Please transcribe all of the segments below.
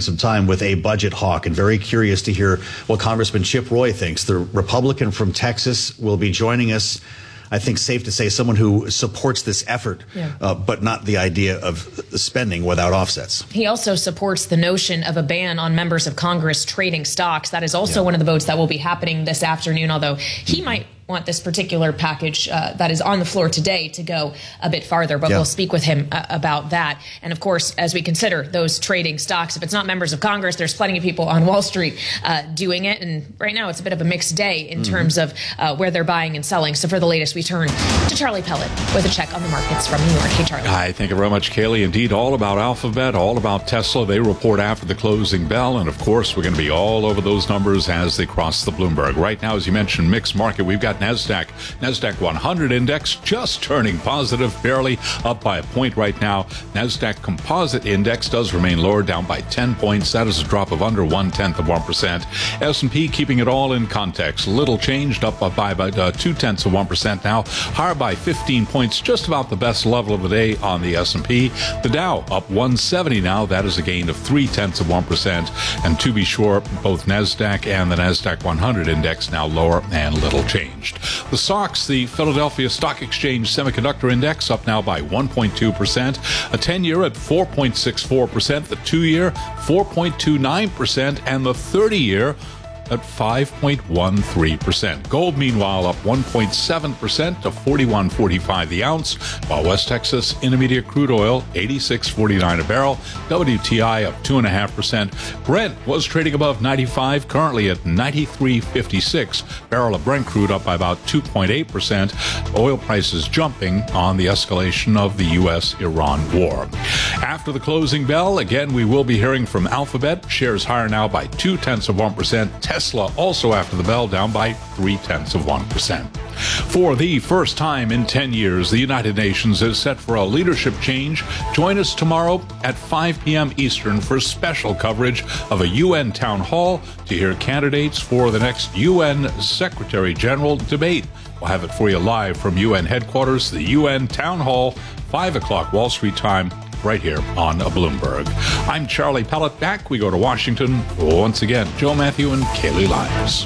some time with a budget hawk, and very curious to hear what Congressman Chip Roy thinks. The Republican from Texas will be joining us. I think safe to say someone who supports this effort, but not the idea of spending without offsets. He also supports the notion of a ban on members of Congress trading stocks. That is also one of the votes that will be happening this afternoon, although he might want this particular package that is on the floor today to go a bit farther, but we'll speak with him about that. And of course, as we consider those trading stocks, if it's not members of Congress, there's plenty of people on Wall Street doing it. And right now it's a bit of a mixed day in terms of where they're buying and selling. So for the latest, we turn to Charlie Pellet with a check on the markets from New York. Hey, Charlie. Hi, thank you very much, Kaylee. Indeed, all about Alphabet, all about Tesla. They report after the closing bell. And of course, we're going to be all over those numbers as they cross the Bloomberg. Right now, as you mentioned, mixed market. We've got NASDAQ 100 index just turning positive, barely up by a point right now. NASDAQ composite index does remain lower, down by 10 points. That is a drop of under 0.1%. S&P keeping it all in context. Little changed, up by about 0.2% now. Higher by 15 points, just about the best level of the day on the S&P. The Dow up 170 now. That is a gain of 0.3%. And to be sure, both NASDAQ and the NASDAQ 100 index now lower and little changed. The SOX, the Philadelphia Stock Exchange Semiconductor Index, up now by 1.2%. A 10-year at 4.64%. The 2-year, 4.29%. And the 30-year at 5.13%. Gold, meanwhile, up 1.7% to $41.45 the ounce, while West Texas Intermediate crude oil, $86.49 a barrel. WTI up 2.5%. Brent was trading above 95, currently at 93.56. Barrel of Brent crude up by about 2.8%. Oil prices jumping on the escalation of the U.S.-Iran war. After the closing bell, again, we will be hearing from Alphabet. Shares higher now by 0.2%. Tesla also after the bell down by 0.3%. For the first time in 10 years, the United Nations is set for a leadership change. Join us tomorrow at 5 p.m. Eastern for special coverage of a UN town hall to hear candidates for the next UN Secretary General debate. We'll have it for you live from UN headquarters, the UN Town Hall, 5 o'clock Wall Street time, right here on Bloomberg. I'm Charlie Pellet. Back we go to Washington. Once again, Joe Matthew and Kaylee Lyons.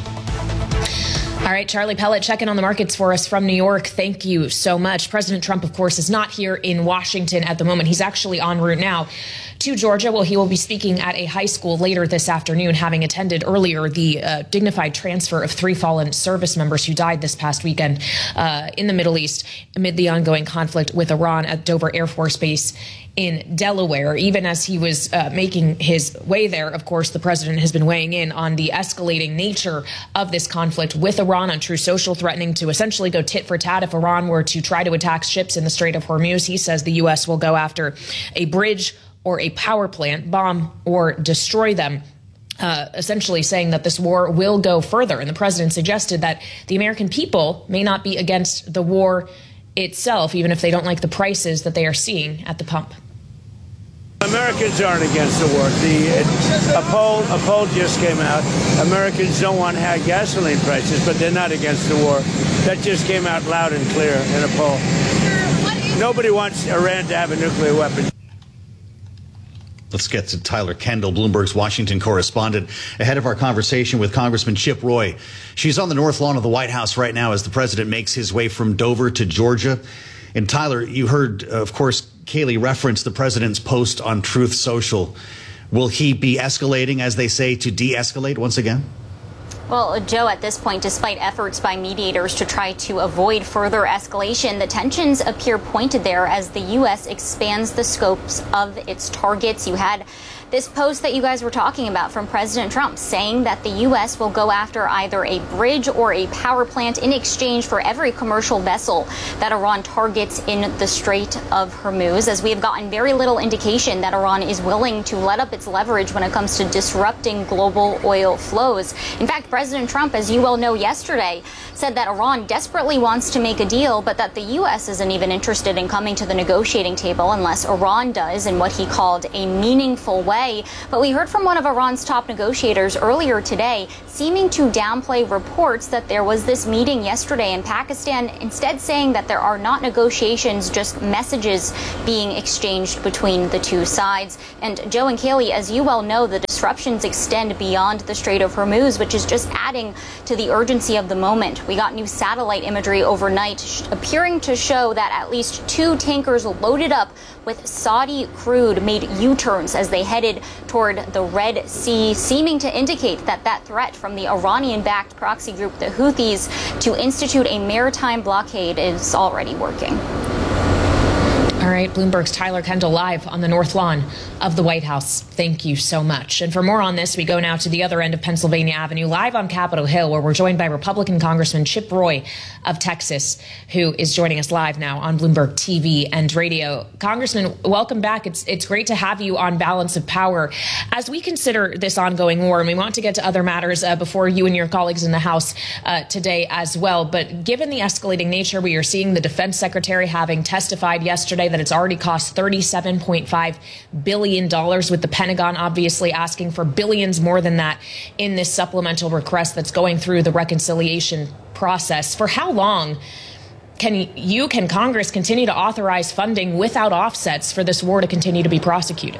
All right, Charlie Pellet checking on the markets for us from New York. Thank you so much. President Trump, of course, is not here in Washington at the moment. He's actually en route now to Georgia. Well, he will be speaking at a high school later this afternoon, having attended earlier the dignified transfer of 3 fallen service members who died this past weekend in the Middle East amid the ongoing conflict with Iran at Dover Air Force Base in Delaware. Even as he was making his way there, of course, the president has been weighing in on the escalating nature of this conflict with Iran on Truth Social, threatening to essentially go tit for tat if Iran were to try to attack ships in the Strait of Hormuz. He says the U.S. will go after a bridge or a power plant, bomb or destroy them. Essentially saying that this war will go further. And the president suggested that the American people may not be against the war itself, even if they don't like the prices that they are seeing at the pump. Americans aren't against the war. A poll just came out. Americans don't want high gasoline prices, but they're not against the war. That just came out loud and clear in a poll. Nobody wants Iran to have a nuclear weapon. Let's get to Tyler Kendall, Bloomberg's Washington correspondent, ahead of our conversation with Congressman Chip Roy. She's on the north lawn of the White House right now as the president makes his way from Dover to Georgia. And Tyler, you heard, of course, Kaylee reference the president's post on Truth Social. Will he be escalating, as they say, to de-escalate once again? Well, Joe, at this point, despite efforts by mediators to try to avoid further escalation, the tensions appear pointed there as the U.S. expands the scopes of its targets. You had this post that you guys were talking about from President Trump saying that the U.S. will go after either a bridge or a power plant in exchange for every commercial vessel that Iran targets in the Strait of Hormuz, as we have gotten very little indication that Iran is willing to let up its leverage when it comes to disrupting global oil flows. In fact, President Trump, as you well know, yesterday said that Iran desperately wants to make a deal, but that the U.S. isn't even interested in coming to the negotiating table unless Iran does in what he called a meaningful way. say. But we heard from one of Iran's top negotiators earlier today, seeming to downplay reports that there was this meeting yesterday in Pakistan, instead saying that there are not negotiations, just messages being exchanged between the two sides. And Joe and Kaylee, as you well know, the disruptions extend beyond the Strait of Hormuz, which is just adding to the urgency of the moment. We got new satellite imagery overnight appearing to show that at least 2 tankers loaded up with Saudi crude made U-turns as they headed toward the Red Sea, seeming to indicate that that threat from the Iranian-backed proxy group, the Houthis, to institute a maritime blockade is already working. All right, Bloomberg's Tyler Kendall live on the North Lawn of the White House. Thank you so much. And for more on this, we go now to the other end of Pennsylvania Avenue, live on Capitol Hill, where we're joined by Republican Congressman Chip Roy of Texas, who is joining us live now on Bloomberg TV and radio. Congressman, welcome back. It's great to have you on Balance of Power. As we consider this ongoing war, and we want to get to other matters before you and your colleagues in the House today as well, but given the escalating nature, we are seeing the Defense Secretary having testified yesterday that it's already cost $37.5 billion, with the Pentagon obviously asking for billions more than that in this supplemental request that's going through the reconciliation process. For how long can Congress continue to authorize funding without offsets for this war to continue to be prosecuted?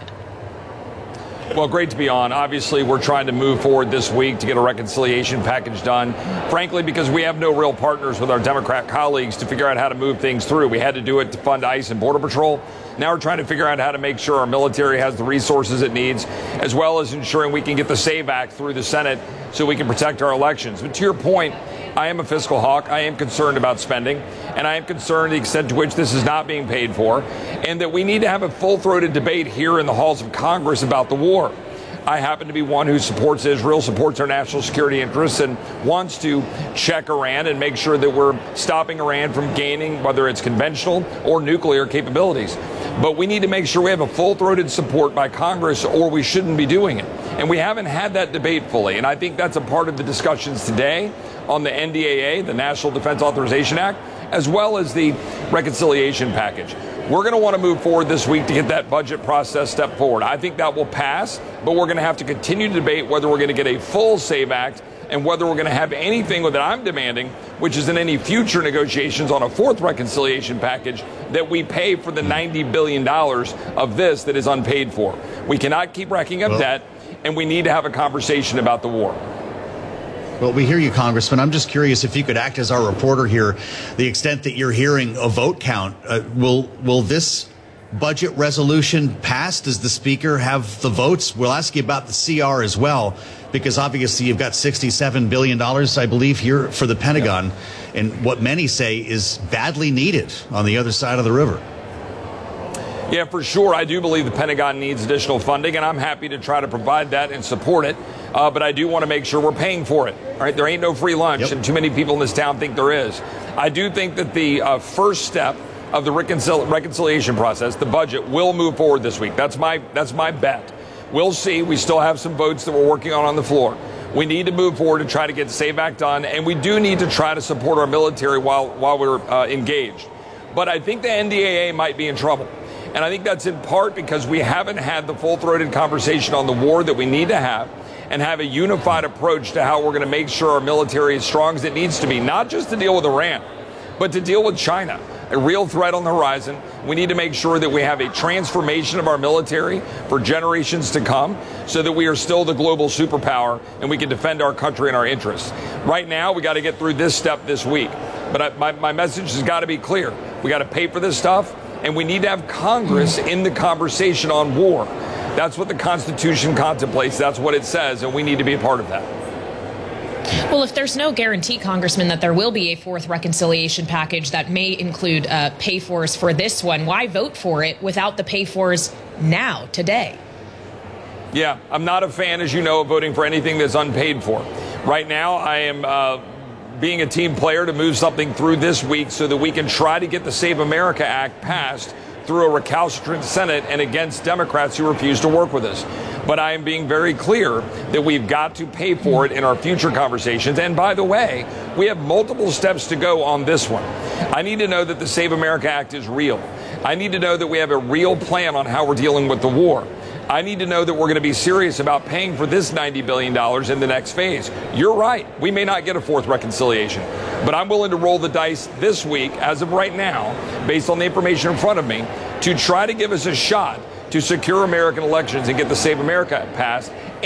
Well, great to be on. Obviously, we're trying to move forward this week to get a reconciliation package done, frankly, because we have no real partners with our Democrat colleagues to figure out how to move things through. We had to do it to fund ICE and Border Patrol. Now we're trying to figure out how to make sure our military has the resources it needs, as well as ensuring we can get the SAVE Act through the Senate so we can protect our elections. But to your point, I am a fiscal hawk. I am concerned about spending, and I am concerned the extent to which this is not being paid for, and that we need to have a full-throated debate here in the halls of Congress about the war. I happen to be one who supports Israel, supports our national security interests, and wants to check Iran and make sure that we're stopping Iran from gaining, whether it's conventional or nuclear capabilities. But we need to make sure we have a full-throated support by Congress, or we shouldn't be doing it. And we haven't had that debate fully. And I think that's a part of the discussions today on the NDAA, the National Defense Authorization Act, as well as the reconciliation package. We're going to want to move forward this week to get that budget process step forward. I think that will pass, but we're going to have to continue to debate whether we're going to get a full SAVE Act and whether we're going to have anything that I'm demanding, which is in any future negotiations on a fourth reconciliation package, that we pay for the $90 billion of this that is unpaid for. We cannot keep racking up debt, and we need to have a conversation about the war. Well, we hear you, Congressman. I'm just curious if you could act as our reporter here, the extent that you're hearing a vote count. Will this budget resolution pass? Does the Speaker have the votes? We'll ask you about the CR as well, because obviously you've got $67 billion, I believe, here for the Pentagon, and what many say is badly needed on the other side of the river. Yeah, for sure. I do believe the Pentagon needs additional funding, and I'm happy to try to provide that and support it. But I do want to make sure we're paying for it. All right, there ain't no free lunch, and too many people in this town think there is. I do think that the first step of the reconciliation process, the budget, will move forward this week. That's my bet. We'll see. We still have some votes that we're working on the floor. We need to move forward to try to get SAVE Act done, and we do need to try to support our military while we're engaged. But I think the NDAA might be in trouble. And I think that's in part because we haven't had the full-throated conversation on the war that we need to have, and have a unified approach to how we're going to make sure our military is strong as it needs to be, not just to deal with Iran, but to deal with China, a real threat on the horizon. We need to make sure that we have a transformation of our military for generations to come, so that we are still the global superpower and we can defend our country and our interests. Right now, we got to get through this step this week. But my message has got to be clear. We got to pay for this stuff, and we need to have Congress in the conversation on war. That's what the Constitution contemplates. That's what it says, and we need to be a part of that. Well, if there's no guarantee, Congressman, that there will be a fourth reconciliation package that may include pay-fors for this one, why vote for it without the pay-fors now, today? Yeah, I'm not a fan, as you know, of voting for anything that's unpaid for. Right now, I am being a team player to move something through this week so that we can try to get the Save America Act passed through a recalcitrant Senate and against Democrats who refuse to work with us. But I am being very clear that we've got to pay for it in our future conversations. And by the way, we have multiple steps to go on this one. I need to know that the Save America Act is real. I need to know that we have a real plan on how we're dealing with the war. I need to know that we're going to be serious about paying for this $90 billion in the next phase. You're right. We may not get a fourth reconciliation, but I'm willing to roll the dice this week, as of right now, based on the information in front of me, to try to give us a shot to secure American elections and get the Save America passed.